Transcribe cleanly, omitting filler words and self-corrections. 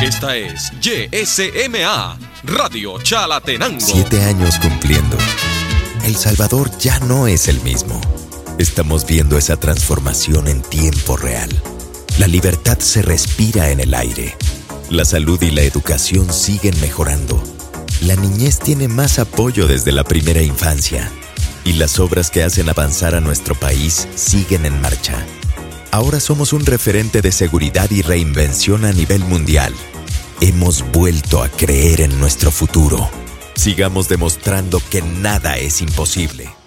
Esta es YSMA, Radio Chalatenango. 7 años cumpliendo. El Salvador ya no es el mismo. Estamos viendo esa transformación en tiempo real. La libertad se respira en el aire. La salud y la educación siguen mejorando. La niñez tiene más apoyo desde la primera infancia. Y las obras que hacen avanzar a nuestro país siguen en marcha. Ahora somos un referente de seguridad y reinvención a nivel mundial. Hemos vuelto a creer en nuestro futuro. Sigamos demostrando que nada es imposible.